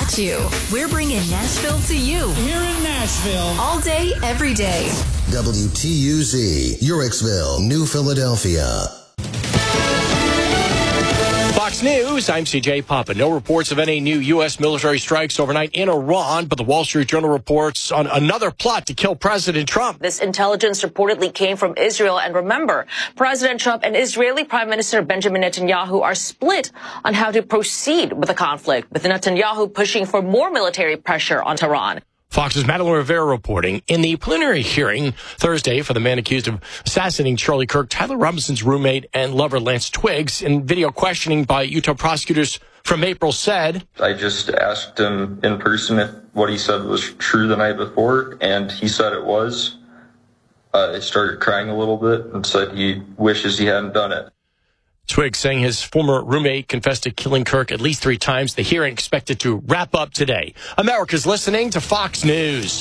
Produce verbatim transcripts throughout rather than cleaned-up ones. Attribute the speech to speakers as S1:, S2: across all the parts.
S1: got you. We're bringing Nashville to you.
S2: Here in Nashville.
S1: All day, every day.
S3: W T U Z, Uricksville, New Philadelphia.
S4: Fox News, I'm C J Papa. No reports of any new U S military strikes overnight in Iran, but the Wall Street Journal reports on another plot to kill President Trump.
S5: This intelligence reportedly came from Israel. And remember, President Trump and Israeli Prime Minister Benjamin Netanyahu are split on how to proceed with the conflict, with Netanyahu pushing for more military pressure on Tehran.
S4: Fox's Madeline Rivera reporting. In the preliminary hearing Thursday for the man accused of assassinating Charlie Kirk, Tyler Robinson's roommate and lover Lance Twiggs, in video questioning by Utah prosecutors from April, said,
S6: I just asked him in person if what he said was true the night before, and he said it was. Uh, I started crying a little bit and said he wishes he hadn't done it.
S4: Twiggs saying his former roommate confessed to killing Kirk at least three times. The hearing expected to wrap up today. America's listening to Fox News.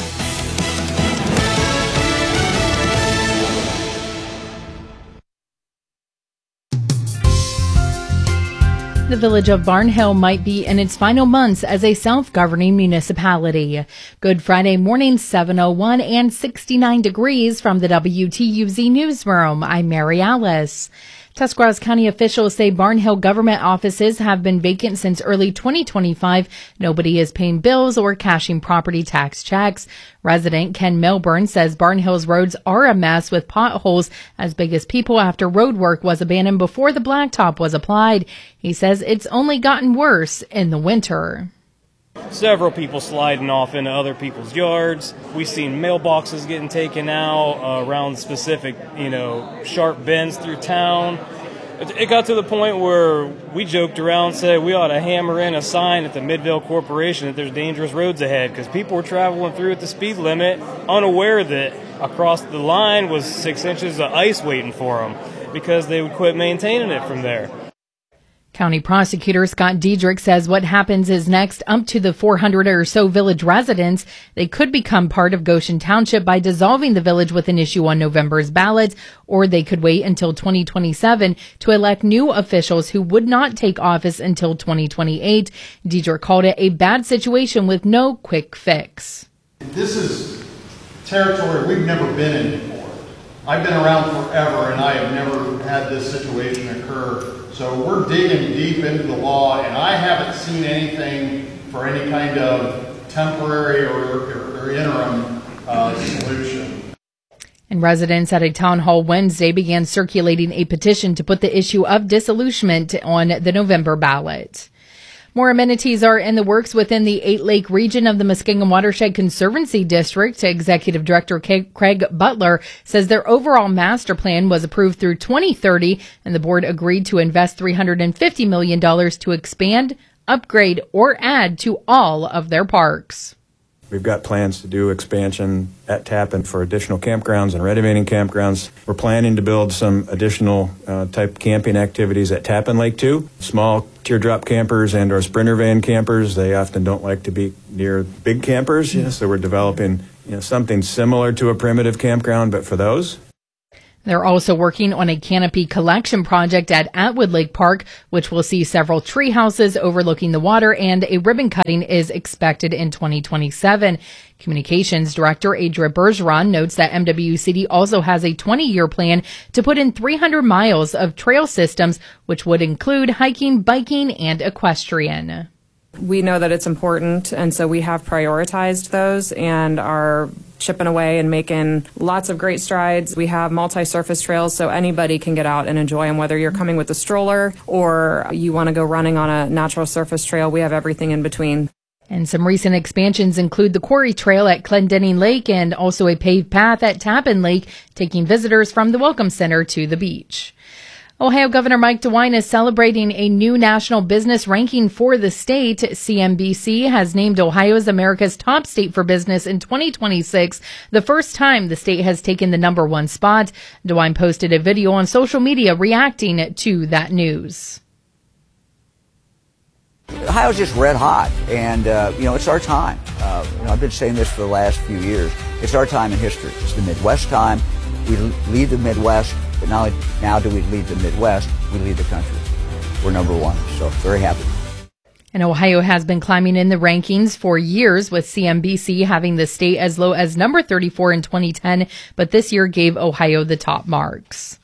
S7: The village of Barnhill might be in its final months as a self-governing municipality. Good Friday morning, seven oh one and sixty-nine degrees from the W T U Z newsroom. I'm Mary Alice. Tuscarawas County officials say Barnhill government offices have been vacant since early twenty twenty-five. Nobody is paying bills or cashing property tax checks. Resident Ken Milburn says Barnhill's roads are a mess with potholes as big as people after road work was abandoned before the blacktop was applied. He says it's only gotten worse in the winter.
S8: Several people sliding off into other people's yards. We've seen mailboxes getting taken out uh, around specific, you know, sharp bends through town. It, it got to the point where we joked around and said we ought to hammer in a sign at the Midvale Corporation that there's dangerous roads ahead, because people were traveling through at the speed limit, unaware that across the line was six inches of ice waiting for them because they would quit maintaining it from there.
S7: County Prosecutor Scott Diedrich says what happens is next up to the four hundred or so village residents. They could become part of Goshen Township by dissolving the village with an issue on November's ballot, or they could wait until twenty twenty-seven to elect new officials who would not take office until twenty twenty-eight. Diedrich called it a bad situation with no quick fix.
S9: This is territory we've never been in before. I've been around forever and I have never had this situation occur. So we're digging deep into the law, and I haven't seen anything for any kind of temporary or, or, or interim uh, solution.
S7: And residents at a town hall Wednesday began circulating a petition to put the issue of disillusionment on the November ballot. More amenities are in the works within the Eight Lake region of the Muskingum Watershed Conservancy District. Executive Director Craig Butler says their overall master plan was approved through twenty thirty, and the board agreed to invest three hundred fifty million dollars to expand, upgrade, or add to all of their parks.
S10: We've got plans to do expansion at Tappan for additional campgrounds and renovating campgrounds. We're planning to build some additional uh, type camping activities at Tappan Lake too. Small teardrop campers and or sprinter van campers, they often don't like to be near big campers, you know, so we're developing you know, something similar to a primitive campground, but for those.
S7: They're also working on a canopy collection project at Atwood Lake Park, which will see several tree houses overlooking the water, and a ribbon cutting is expected in twenty twenty-seven. Communications Director Adria Bergeron notes that M W C D also has a twenty-year plan to put in three hundred miles of trail systems, which would include hiking, biking, and equestrian.
S11: We know that it's important, and so we have prioritized those and are chipping away and making lots of great strides. We have multi-surface trails, so anybody can get out and enjoy them, whether you're coming with a stroller or you want to go running on a natural surface trail. We have everything in between.
S7: And some recent expansions include the Quarry Trail at Clendenning Lake and also a paved path at Tappan Lake, taking visitors from the Welcome Center to the beach. Ohio Governor Mike DeWine is celebrating a new national business ranking for the state. C N B C has named Ohio as America's top state for business in twenty twenty-six, the first time the state has taken the number one spot. DeWine posted a video on social media reacting to that news.
S12: Ohio's just red hot, and, uh, you know, it's our time. Uh, you know, I've been saying this for the last few years. It's our time in history. It's the Midwest time. We lead the Midwest, but not only now do we lead the Midwest, we lead the country. We're number one, so very happy.
S7: And Ohio has been climbing in the rankings for years, with C N B C having the state as low as number thirty-four in twenty ten, but this year gave Ohio the top marks.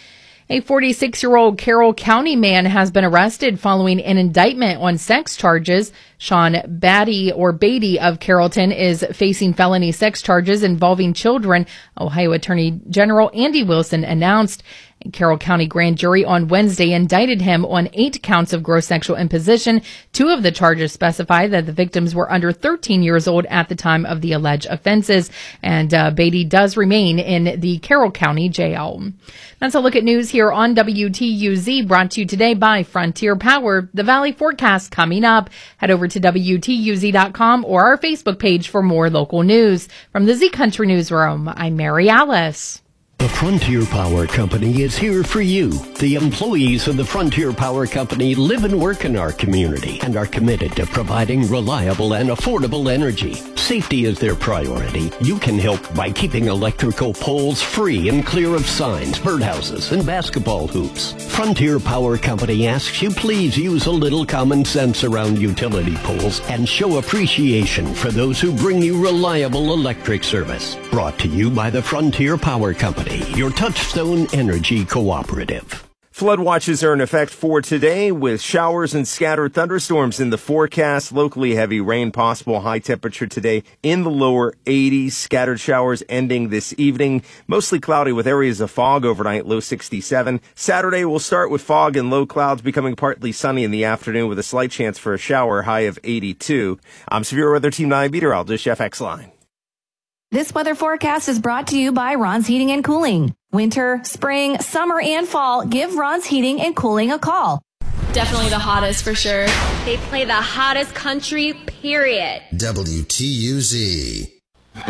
S7: A forty-six-year-old Carroll County man has been arrested following an indictment on sex charges. Sean Batty or Beatty of Carrollton is facing felony sex charges involving children, Ohio Attorney General Andy Wilson announced. A Carroll County grand jury on Wednesday indicted him on eight counts of gross sexual imposition. Two of the charges specify that the victims were under thirteen years old at the time of the alleged offenses, and uh, Beatty does remain in the Carroll County jail. That's a look at news here on W T U Z, brought to you today by Frontier Power. The Valley forecast coming up. Head over to W T U Z dot com or our Facebook page for more local news. From the Z Country Newsroom, I'm Mary Alice.
S2: The Frontier Power Company is here for you. The employees of the Frontier Power Company live and work in our community and are committed to providing reliable and affordable energy. Safety is their priority. You can help by keeping electrical poles free and clear of signs, birdhouses, and basketball hoops. Frontier Power Company asks you please use a little common sense around utility poles and show appreciation for those who bring you reliable electric service. Brought to you by the Frontier Power Company, your Touchstone Energy Cooperative.
S13: Flood watches are in effect for today, with showers and scattered thunderstorms in the forecast. Locally heavy rain possible. High temperature today in the lower eighties. Scattered showers ending this evening. Mostly cloudy with areas of fog overnight. Low sixty-seven. Saturday will start with fog and low clouds, becoming partly sunny in the afternoon with a slight chance for a shower. High of eighty-two. I'm Severe Weather Team nine Meteorologist F X Line.
S14: This weather forecast is brought to you by Ron's Heating and Cooling. Winter, spring, summer, and fall, give Ron's Heating and Cooling a call.
S15: Definitely the hottest for sure. They play the hottest country, period.
S3: W T U Z.